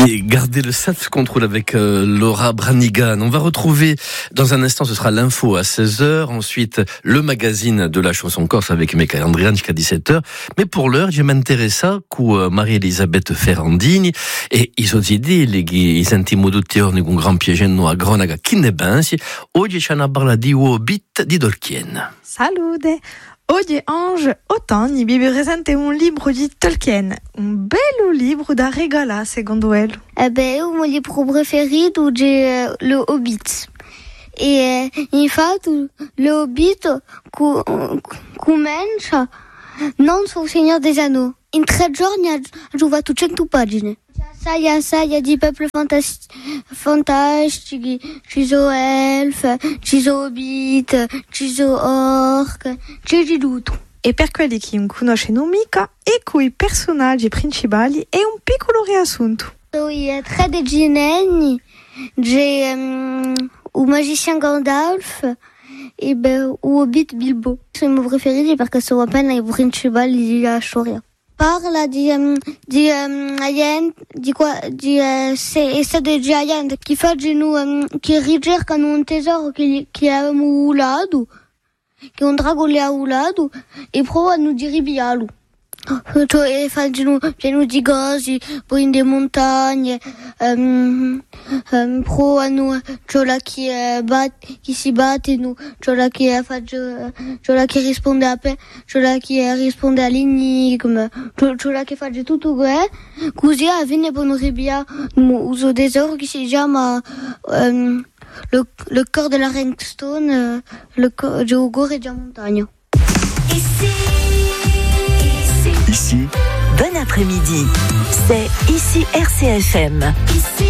Et gardez le self-control avec Laura Branigan. On va retrouver dans un instant, ce sera l'info à 16h. Ensuite, le magazine de la chanson corse avec Michael Andrian jusqu'à 17h. Mais pour l'heure, je m'intéresse à Maria-Elisabeth Ferrandini e i suoi i sentiamo tutti i giorni con gran piacere a Gronaga Kinnebensi. Oggi ci hanno parlato di Hobbit di Tolkien. Salute! Oggi Ange Ottani vi presenta un libro di Tolkien, un bello libro da regalare secondo elle. Mon livre préféré c'est le Hobbit. Et infatti le Hobbit comincia non sul Signore degli Anneaux. In 3 giorni ha giovato 100 pagine. C'è di peuples fantastici, ci sono elf, ci sono hobbit, ci sono orc, c'è di tutto. E per quelli che non conoscono mica, ecco i personaggi principali e un piccolo riassunto. I 3 deginelli, c'è il magicien Gandalf e il hobbit Bilbo. Sono i miei preferiti perché sono appena i principali della storia. Parla di giganti che ricercano un tesoro che abbiamo ulato, che un drago le ha ulato e provano di ripiarlo. Cioè fanno di cose, poi in delle montagne, provano cioè chi si battono, cioè che risponde risponde all'enigma, cioè che fa tutto questo, così alla fine possono ripiare un tesoro che si chiama le cœur de la Ringstone, le cœur de Ogor et de la montagne. Ici, bon après-midi. C'est ici RCFM. Ici.